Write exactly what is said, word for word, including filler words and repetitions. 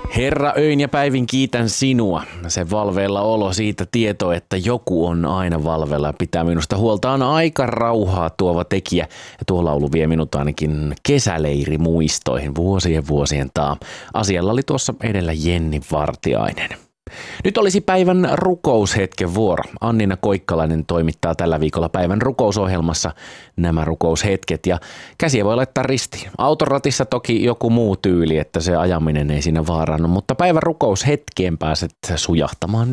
Herra, öin ja päivin kiitän sinua. Se valveilla olo, siitä tieto, että joku on aina valveilla ja pitää minusta huolta, on aika rauhaa tuova tekijä. Ja tuo laulu vie minut ainakin kesäleiri muistoihin vuosien vuosien taa. Asialla oli tuossa edellä Jenni Vartiainen. Nyt olisi päivän rukoushetken vuoro. Annina Koikkalainen toimittaa tällä viikolla päivän rukousohjelmassa nämä rukoushetket ja käsiä voi laittaa ristiin. Autoratissa toki joku muu tyyli, että se ajaminen ei siinä vaarannu, mutta päivän rukoushetkeen pääset sujahtamaan